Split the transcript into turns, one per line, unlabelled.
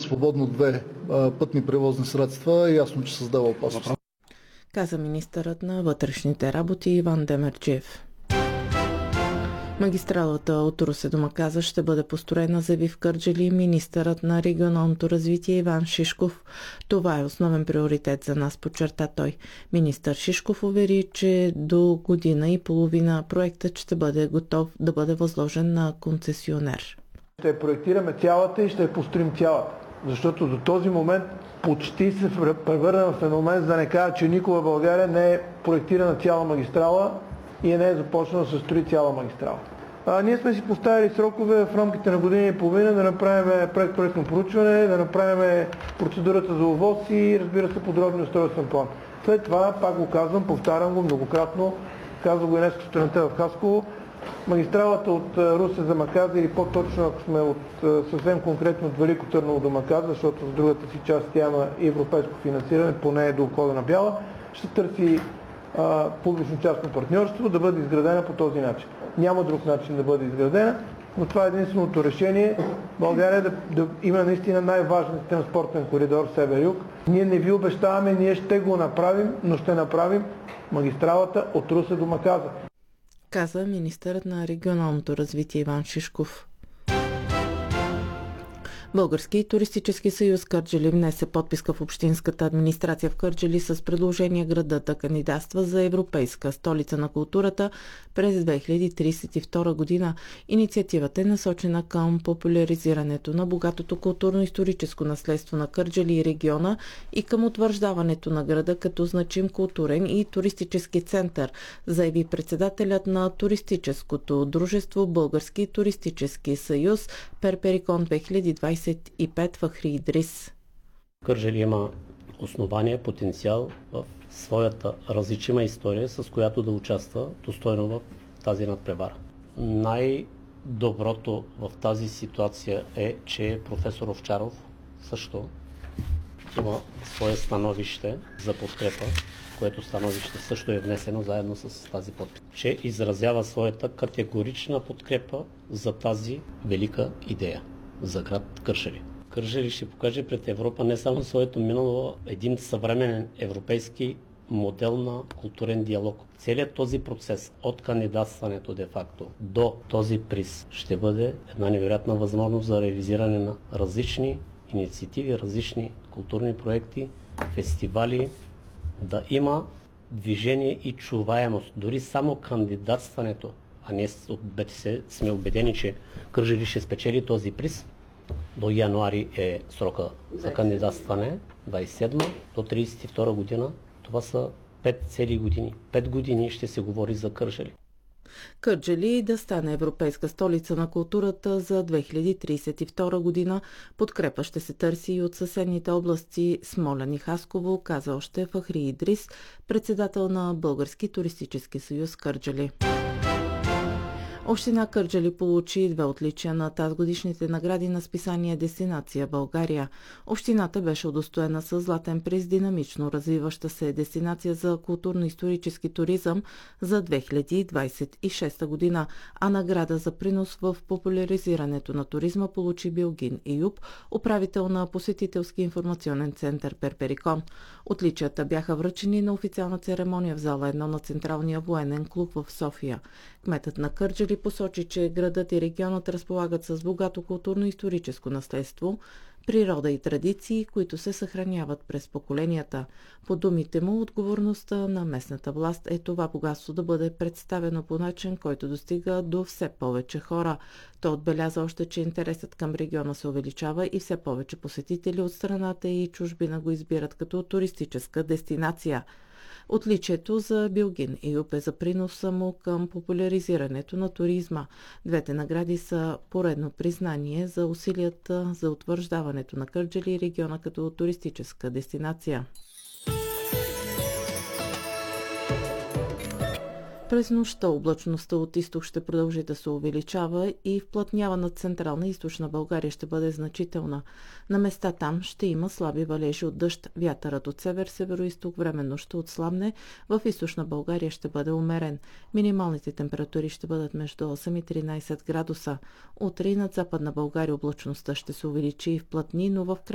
свободно две пътни превозни средства, е ясно, че създава опасност.
Каза министърът на вътрешните работи Иван Демерджиев. Магистралата от Русе до Маказа ще бъде построена, заяви в Кърджали министърът на регионалното развитие Иван Шишков. Това е основен приоритет за нас, подчерта той. Министър Шишков увери, че до година и половина проектът ще бъде готов да бъде възложен на концесионер.
Ще проектираме цялата и ще я построим цялата, защото до този момент почти се превърна в феномен, за да не кажа, че никога в България не е проектирана цяла магистрала и не е започнала да се строи цяла магистрала. Ние сме си поставили срокове в рамките на година и половина да направим проектно проучване, да направим процедурата за ОВОС и, разбира се, подробен устройствен план. След това, пак го казвам, повтарям го многократно, казвам го и днес сутринта в Хасково, магистралата от Русе за Маказа, или по-точно, ако сме съвсем конкретно от Велико Търново до Маказа, защото в другата си част тя има и европейско финансиране, поне до входа на Бяла, ще търси публично-частно партньорство да бъде изградена по този начин. Няма друг начин да бъде изградена, но това е единственото решение България да има наистина най-важният транспортен коридор север-юг. Ние не ви обещаваме, ние ще го направим, но ще направим магистралата от Русе до Маказа.
Каза министърът на регионалното развитие Иван Шишков. Български туристически съюз Кърджали внесе подписка в общинската администрация в Кърджали с предложение градът да кандидатства за Европейска столица на културата през 2032 година. Инициативата е насочена към популяризирането на богатото културно-историческо наследство на Кърджали и региона и към утвърждаването на града като значим културен и туристически център, заяви председателят на туристическото дружество Български туристически съюз Перперикон 2025 Фахри Идрис.
Кърджали има основание, потенциал в своята различима история, с която да участва достойно в тази надпревара. Най-доброто в тази ситуация е, че професор Овчаров също има свое становище за подкрепа, което становище също е внесено заедно с тази подпис, че изразява своята категорична подкрепа за тази велика идея за град Кърджали. Кърджали ще покаже пред Европа не само своето минало, един съвременен европейски модел на културен диалог. Целият този процес от кандидатстването де-факто до този приз ще бъде една невероятна възможност за реализиране на различни инициативи, различни културни проекти, фестивали, да има движение и чуваемост. Дори само кандидатстването, а ние от БТС сме убедени, че Кърджали ще спечели този приз. До януари е срока за кандидатстване, 27 до 32 година. Това са 5 цели години. 5 години ще се говори за Кърджали.
Кърджали да стане европейска столица на културата за 2032 година. Подкрепа ще се търси и от съседните области Смолян и Хасково, каза още Фахри Идрис, председател на Български туристически съюз Кърджали. Община Кърджали получи 2 отличия на тазгодишните награди на списание Дестинация България. Общината беше удостоена с златен приз динамично развиваща се дестинация за културно-исторически туризъм за 2026 година, а награда за принос в популяризирането на туризма получи Билгин Июб, управител на посетителски информационен център Перперикон. Отличията бяха връчени на официална церемония в зала 1 на Централния военен клуб в София. Кметът на Кърджали посочи, че градът и регионът разполагат с богато културно-историческо наследство, природа и традиции, които се съхраняват през поколенията. По думите му, отговорността на местната власт е това богатство да бъде представено по начин, който достига до все повече хора. Той отбеляза още, че интересът към региона се увеличава и все повече посетители от страната и чужбина го избират като туристическа дестинация. Отличието за Билгин Июб е за приноса му към популяризирането на туризма. Двете награди са поредно признание за усилията за утвърждаването на Кърджали и региона като туристическа дестинация. През нощта облачността от изток ще продължи да се увеличава и вплътнява над Централна и Източна България ще бъде значителна. На места там ще има слаби валежи от дъжд. Вятърът от север-североизток временно ще отслабне. В Източна България ще бъде умерен. Минималните температури ще бъдат между 8 и 13 градуса. Утре и над Западна България облачността ще се увеличи и вплътни, но в края